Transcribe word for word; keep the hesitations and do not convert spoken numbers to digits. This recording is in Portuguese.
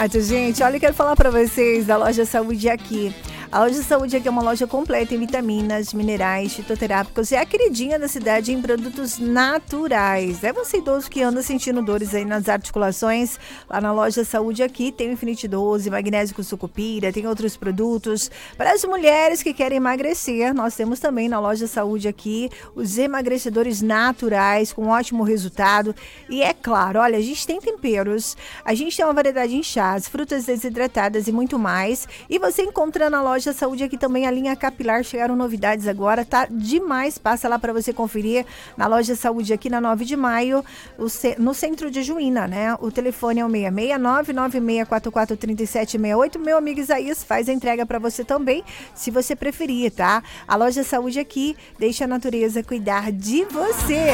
Exato, gente. Olha, eu quero falar para vocês da Loja Saúde Aqui. A Loja Saúde Aqui é uma loja completa em vitaminas, minerais, fitoterápicos e é a queridinha da cidade em produtos naturais. É você idoso que anda sentindo dores aí nas articulações, lá na Loja Saúde Aqui tem o Infinite doze, magnésio com sucupira, tem outros produtos. Para as mulheres que querem emagrecer, nós temos também na Loja Saúde Aqui os emagrecedores naturais com ótimo resultado. E é claro, olha, a gente tem temperos, a gente tem uma variedade em chás, frutas desidratadas e muito mais. E você encontra na Loja Loja Saúde Aqui também a linha capilar, chegaram novidades agora, tá demais, passa lá para você conferir na Loja Saúde Aqui na nove de maio, no centro de Juína, né? O telefone é o seis seis nove, nove seis quatro quatro, três sete seis oito, meu amigo Isaías faz a entrega para você também, se você preferir, tá? A Loja Saúde Aqui deixa a natureza cuidar de você.